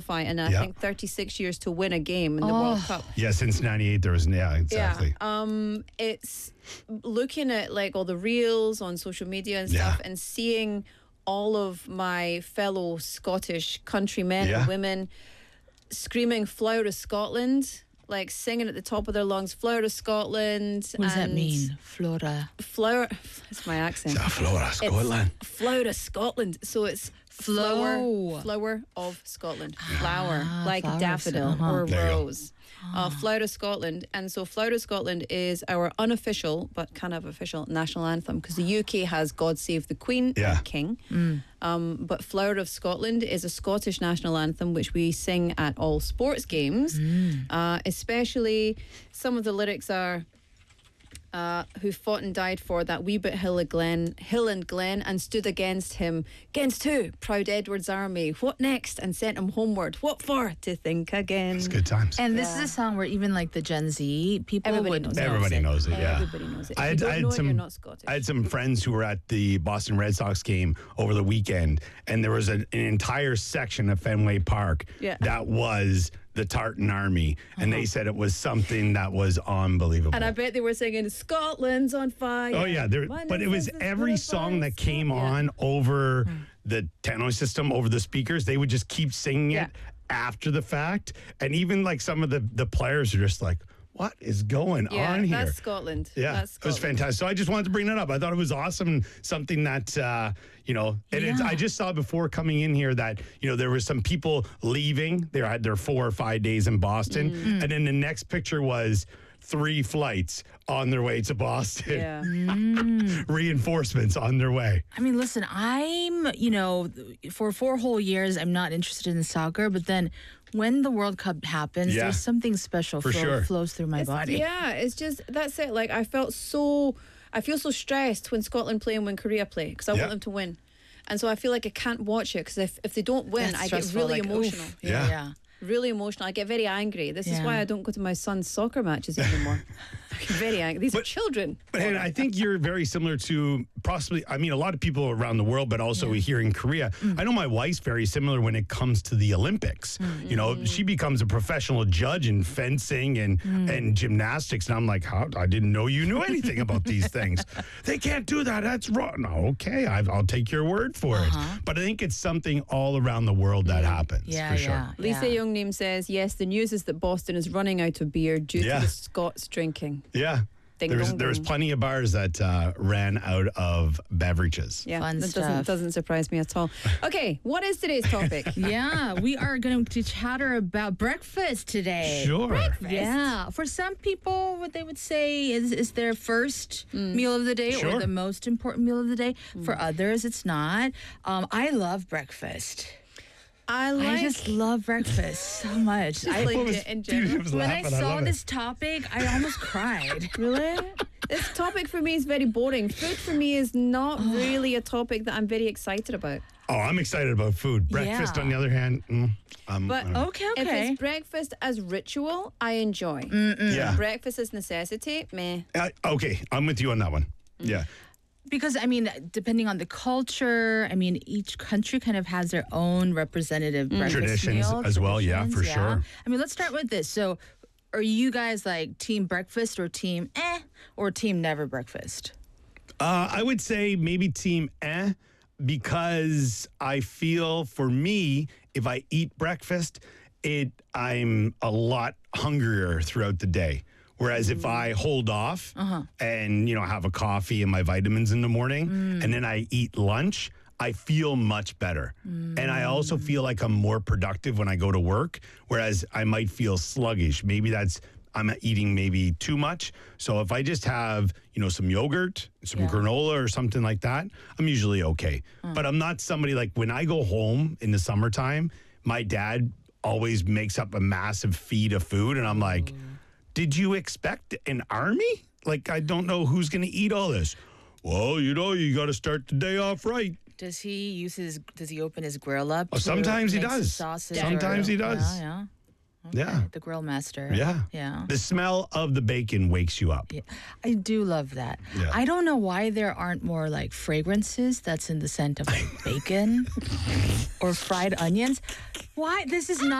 qualify, and I think 36 years to win a game in the World Cup. Yeah, since '98 there was exactly. Yeah. It's looking at like all the reels on social media and stuff, and seeing all of my fellow Scottish countrymen and women screaming "Flower of Scotland," like singing at the top of their lungs, "Flower of Scotland." What does that mean? Flora. Flower. That's my accent. Flower of Scotland. Flower of Scotland. So it's flower of Scotland. Flower, like daffodil or rose. Flower of Scotland. And so Flower of Scotland is our unofficial, but kind of official national anthem, because the UK has God Save the Queen and King. But Flower of Scotland is a Scottish national anthem, which we sing at all sports games. Especially some of the lyrics are, who fought and died for that wee bit hill and glen, and stood against him. Against who? Proud Edward's army. What next? And sent him homeward. What for? To think again. It's good times. And this is a song where even like the Gen Z people Everybody would knows it. Everybody knows it. Yeah. Everybody knows it. If you don't know it, you're not Scottish. I had some friends who were at the Boston Red Sox game over the weekend, and there was an entire section of Fenway Park that was the Tartan Army, and they said it was something that was unbelievable. And I bet they were singing "Scotland's on fire." Oh yeah, but it was every song that came on over the Tannoy system, over the speakers. They would just keep singing it after the fact, and even like some of the players are just like, what is going on here? That's Scotland. Yeah, that's Scotland. It was fantastic. So I just wanted to bring that up. I thought it was awesome, something that, I just saw before coming in here that, there was some people leaving. They had their 4 or 5 days in Boston. And then the next picture was 3 flights on their way to Boston. Yeah. Reinforcements on their way. I mean, listen, I'm, for 4 whole years, I'm not interested in soccer, but then when the World Cup happens, there's something special flows through my body. Yeah, it's just, that's it. Like, I feel so stressed when Scotland play and when Korea play, because I want them to win. And so I feel like I can't watch it, because if they don't win, I get really emotional. Yeah. Really emotional. I get very angry. This is why I don't go to my son's soccer matches anymore. I get very angry. These are children. But Hannah, I think you're very similar to possibly, a lot of people around the world, but also here in Korea. I know my wife's very similar when it comes to the Olympics. She becomes a professional judge in fencing and gymnastics. And I'm like, how? I didn't know you knew anything about these things. They can't do that. That's wrong. No, okay, I'll take your word for it. But I think it's something all around the world that happens, for sure. Lisa Youngneam says, yes, the news is that Boston is running out of beer due to the Scots drinking. Yeah. There's plenty of bars that ran out of beverages. Yeah, Fun that stuff. doesn't surprise me at all. Okay, what is today's topic? We are going to chatter about breakfast today. Sure. Breakfast. Yeah. For some people, what they would say is their first meal of the day or the most important meal of the day. For others, it's not. I love breakfast. I just love breakfast so much. In general. When I saw this topic, I almost cried. Really? This topic for me is very boring. Food for me is not really a topic that I'm very excited about. Oh, I'm excited about food. Breakfast, on the other hand, but okay. If it's breakfast as ritual, I enjoy. Yeah. Breakfast as necessity, meh. Okay, I'm with you on that one. Yeah. Because, depending on the culture, each country kind of has their own representative breakfast traditions meal. as well, yeah, for sure. Let's start with this. So, are you guys like team breakfast or team or team never breakfast? I would say maybe team because I feel for me, if I eat breakfast, I'm a lot hungrier throughout the day. Whereas if I hold off and, have a coffee and my vitamins in the morning and then I eat lunch, I feel much better. And I also feel like I'm more productive when I go to work, whereas I might feel sluggish. Maybe I'm eating maybe too much. So if I just have, some yogurt, some granola or something like that, I'm usually okay. But I'm not somebody like when I go home in the summertime, my dad always makes up a massive feed of food. And I'm like, did you expect an army? Like, I don't know who's going to eat all this. Well, you got to start the day off right. Does he open his grill up? Sometimes he does. Sometimes he does. Yeah. Okay. Yeah. The grill master. Yeah. The smell of the bacon wakes you up. Yeah. I do love that. Yeah. I don't know why there aren't more like fragrances that's in the scent of like bacon or fried onions. Why? This is not